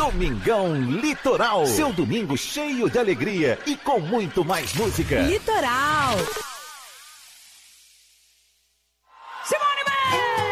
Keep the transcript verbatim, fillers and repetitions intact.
Domingão Litoral. Seu domingo cheio de alegria e com muito mais música. Litoral.